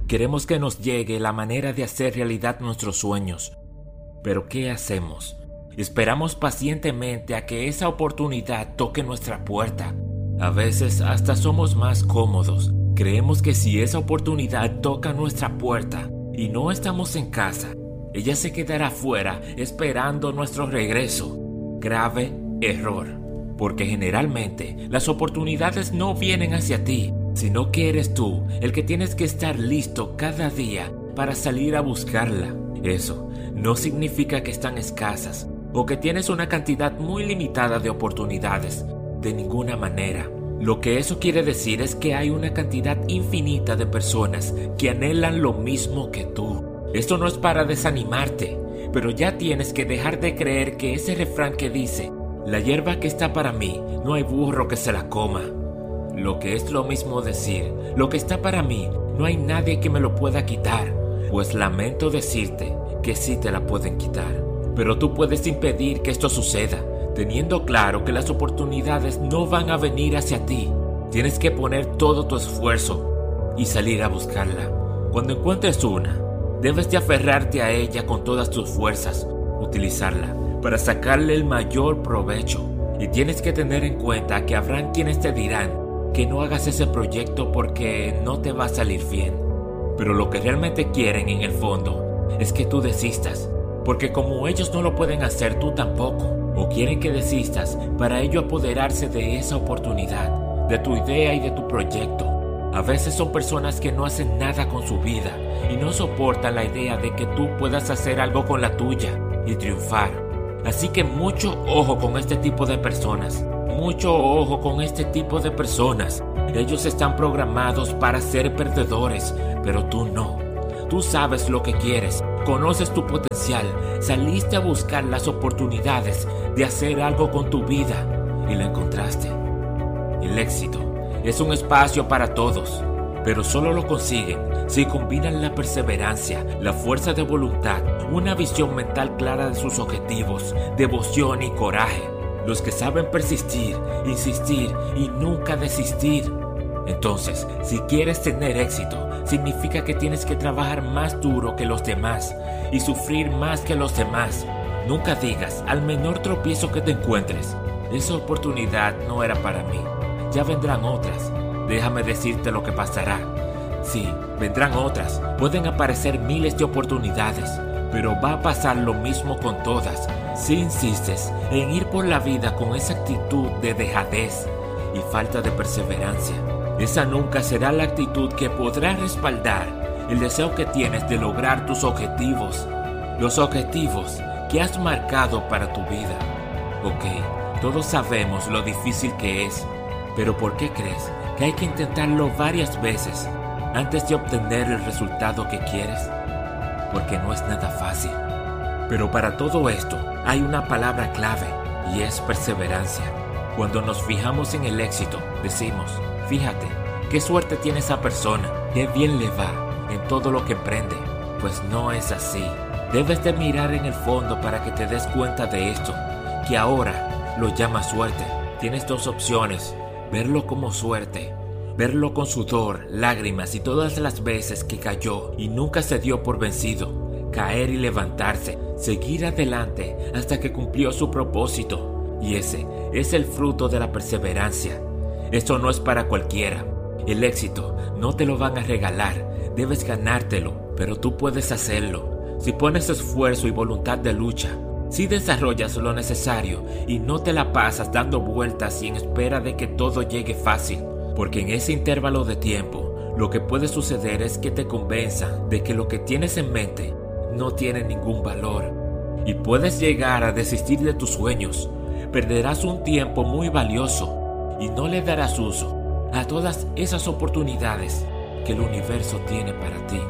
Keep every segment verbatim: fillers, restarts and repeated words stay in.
Queremos que nos llegue la manera de hacer realidad nuestros sueños. Pero ¿qué hacemos? Esperamos pacientemente a que esa oportunidad toque nuestra puerta. A veces hasta somos más cómodos. Creemos que si esa oportunidad toca nuestra puerta y no estamos en casa, ella se quedará afuera esperando nuestro regreso. Grave error, porque generalmente las oportunidades no vienen hacia ti, sino que eres tú el que tienes que estar listo cada día para salir a buscarla. Eso no significa que están escasas o que tienes una cantidad muy limitada de oportunidades, de ninguna manera. Lo que eso quiere decir es que hay una cantidad infinita de personas que anhelan lo mismo que tú. Esto no es para desanimarte, pero ya tienes que dejar de creer que ese refrán que dice: la hierba que está para mí, no hay burro que se la coma. Lo que es lo mismo decir: lo que está para mí, no hay nadie que me lo pueda quitar. Pues lamento decirte que sí te la pueden quitar. Pero tú puedes impedir que esto suceda, teniendo claro que las oportunidades no van a venir hacia ti. Tienes que poner todo tu esfuerzo y salir a buscarla. Cuando encuentres una, debes de aferrarte a ella con todas tus fuerzas, utilizarla para sacarle el mayor provecho. Y tienes que tener en cuenta que habrán quienes te dirán que no hagas ese proyecto porque no te va a salir bien. Pero lo que realmente quieren en el fondo es que tú desistas, porque como ellos no lo pueden hacer, tú tampoco. O quieren que desistas para ello apoderarse de esa oportunidad, de tu idea y de tu proyecto. A veces son personas que no hacen nada con su vida y no soportan la idea de que tú puedas hacer algo con la tuya y triunfar. Así que mucho ojo con este tipo de personas. Mucho ojo con este tipo de personas. Ellos están programados para ser perdedores, pero tú no. Tú sabes lo que quieres, conoces tu potencial, saliste a buscar las oportunidades de hacer algo con tu vida y lo encontraste. El éxito es un espacio para todos, pero solo lo consiguen si combinan la perseverancia, la fuerza de voluntad, una visión mental clara de sus objetivos, devoción y coraje. Los que saben persistir, insistir y nunca desistir. Entonces, si quieres tener éxito, significa que tienes que trabajar más duro que los demás y sufrir más que los demás. Nunca digas al menor tropiezo que te encuentres: esa oportunidad no era para mí, ya vendrán otras. Déjame decirte lo que pasará. Sí, vendrán otras, pueden aparecer miles de oportunidades, pero va a pasar lo mismo con todas. Si insistes en ir por la vida con esa actitud de dejadez y falta de perseverancia, esa nunca será la actitud que podrá respaldar el deseo que tienes de lograr tus objetivos, los objetivos que has marcado para tu vida. Ok, todos sabemos lo difícil que es, pero ¿por qué crees que hay que intentarlo varias veces antes de obtener el resultado que quieres? Porque no es nada fácil. Pero para todo esto hay una palabra clave y es perseverancia. Cuando nos fijamos en el éxito, decimos: fíjate, qué suerte tiene esa persona, qué bien le va en todo lo que emprende. Pues no es así. Debes de mirar en el fondo para que te des cuenta de esto, que ahora lo llamas suerte. Tienes dos opciones: verlo como suerte, verlo con sudor, lágrimas y todas las veces que cayó y nunca se dio por vencido, caer y levantarse, seguir adelante hasta que cumplió su propósito. Y ese es el fruto de la perseverancia. Esto no es para cualquiera. El éxito no te lo van a regalar, debes ganártelo, pero tú puedes hacerlo si pones esfuerzo y voluntad de lucha. Si desarrollas lo necesario y no te la pasas dando vueltas y en espera de que todo llegue fácil, porque en ese intervalo de tiempo lo que puede suceder es que te convenzan de que lo que tienes en mente no tiene ningún valor y puedes llegar a desistir de tus sueños. Perderás un tiempo muy valioso y no le darás uso a todas esas oportunidades que el universo tiene para ti.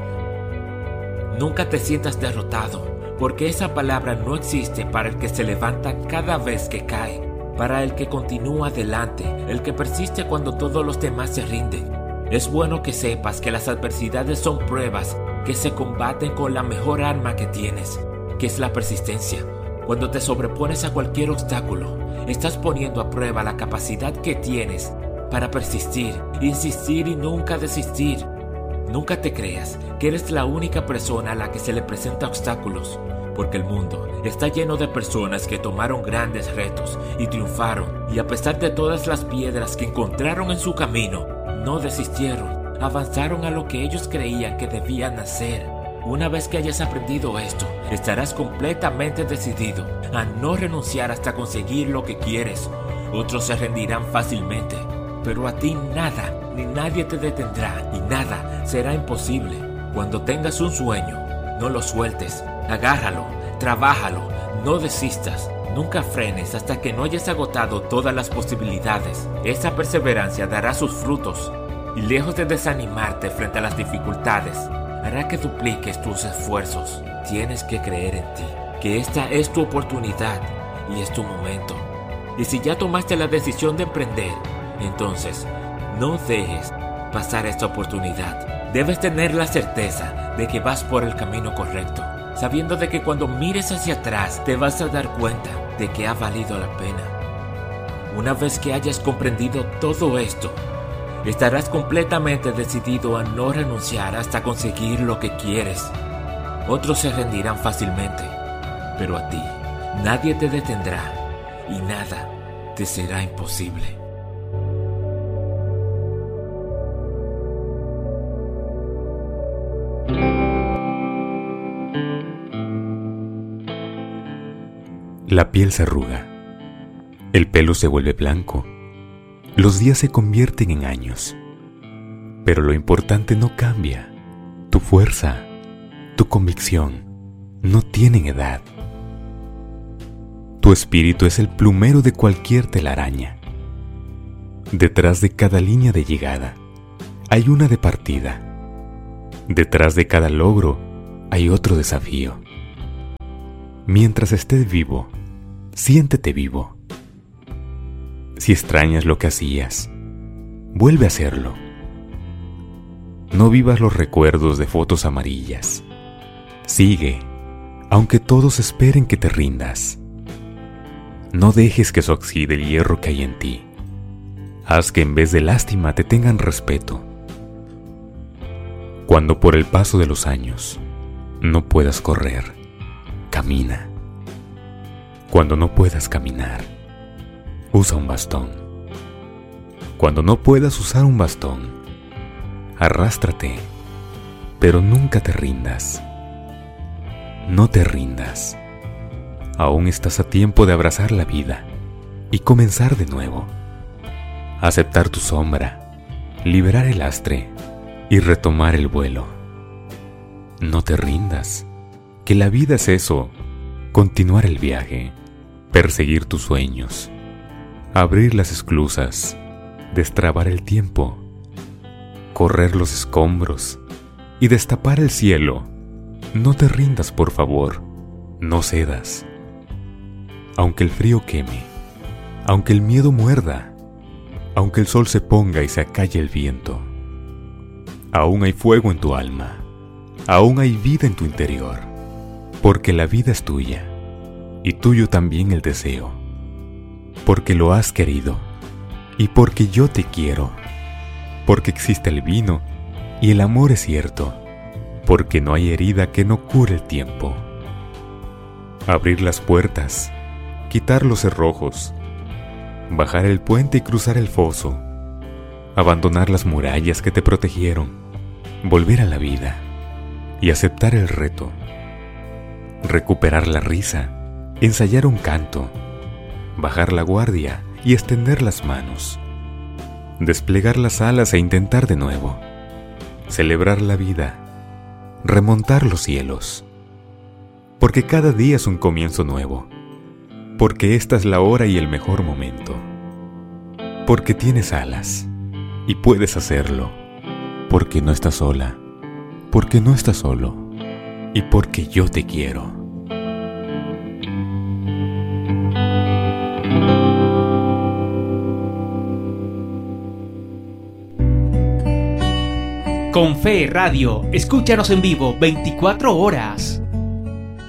Nunca te sientas derrotado, porque esa palabra no existe para el que se levanta cada vez que cae, para el que continúa adelante, el que persiste cuando todos los demás se rinden. Es bueno que sepas que las adversidades son pruebas que se combaten con la mejor arma que tienes, que es la persistencia. Cuando te sobrepones a cualquier obstáculo, estás poniendo a prueba la capacidad que tienes para persistir, insistir y nunca desistir. Nunca te creas que eres la única persona a la que se le presenta obstáculos, porque el mundo está lleno de personas que tomaron grandes retos y triunfaron, y a pesar de todas las piedras que encontraron en su camino, no desistieron, avanzaron a lo que ellos creían que debían hacer. Una vez que hayas aprendido esto, estarás completamente decidido a no renunciar hasta conseguir lo que quieres. Otros se rendirán fácilmente, pero a ti nada ni nadie te detendrá y nada será imposible. Cuando tengas un sueño, no lo sueltes, agárralo, trabájalo, no desistas. Nunca frenes hasta que no hayas agotado todas las posibilidades. Esa perseverancia dará sus frutos y lejos de desanimarte frente a las dificultades, hará que dupliques tus esfuerzos. Tienes que creer en ti, que esta es tu oportunidad y es tu momento. Y si ya tomaste la decisión de emprender, entonces no dejes pasar esta oportunidad. Debes tener la certeza de que vas por el camino correcto, sabiendo de que cuando mires hacia atrás te vas a dar cuenta de que ha valido la pena. Una vez que hayas comprendido todo esto, estarás completamente decidido a no renunciar hasta conseguir lo que quieres. Otros se rendirán fácilmente, pero a ti nadie te detendrá y nada te será imposible. La piel se arruga, el pelo se vuelve blanco, los días se convierten en años, pero lo importante no cambia. Tu fuerza, tu convicción no tienen edad. Tu espíritu es el plumero de cualquier telaraña. Detrás de cada línea de llegada hay una de partida. Detrás de cada logro hay otro desafío. Mientras estés vivo, siéntete vivo. Si extrañas lo que hacías, vuelve a hacerlo. No vivas los recuerdos de fotos amarillas. Sigue, aunque todos esperen que te rindas. No dejes que se oxide el hierro que hay en ti. Haz que en vez de lástima te tengan respeto. Cuando por el paso de los años no puedas correr, camina. Cuando no puedas caminar, usa un bastón. Cuando no puedas usar un bastón, arrástrate, pero nunca te rindas. No te rindas. Aún estás a tiempo de abrazar la vida y comenzar de nuevo. Aceptar tu sombra, liberar el lastre y retomar el vuelo. No te rindas, que la vida es eso, continuar el viaje, perseguir tus sueños, abrir las esclusas, destrabar el tiempo, correr los escombros y destapar el cielo. No te rindas, por favor, no cedas. Aunque el frío queme, aunque el miedo muerda, aunque el sol se ponga y se acalle el viento, aún hay fuego en tu alma, aún hay vida en tu interior, porque la vida es tuya y tuyo también el deseo, porque lo has querido y porque yo te quiero, porque existe el vino y el amor es cierto, porque no hay herida que no cure el tiempo. Abrir las puertas, quitar los cerrojos, bajar el puente y cruzar el foso, abandonar las murallas que te protegieron, volver a la vida y aceptar el reto, recuperar la risa, ensayar un canto, bajar la guardia y extender las manos, desplegar las alas e intentar de nuevo, celebrar la vida, remontar los cielos, porque cada día es un comienzo nuevo, porque esta es la hora y el mejor momento, porque tienes alas y puedes hacerlo, porque no estás sola, porque no estás solo y porque yo te quiero. Con Fe Radio, escúchanos en vivo veinticuatro horas.